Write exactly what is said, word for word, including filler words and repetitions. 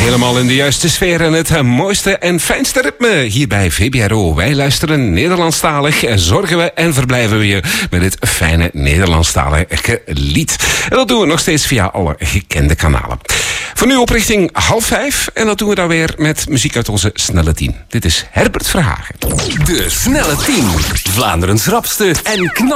Helemaal in de juiste sfeer en het mooiste en fijnste ritme. Hier bij V B R O. Wij luisteren Nederlandstalig, zorgen we en verblijven we je met dit fijne Nederlandstalige lied. En dat doen we nog steeds via alle gekende kanalen. Voor nu op richting half vijf. En dat doen we dan weer met muziek uit onze Snelle Tien. Dit is Herbert Verhagen. De Snelle Tien. Vlaanderens rapste en knap.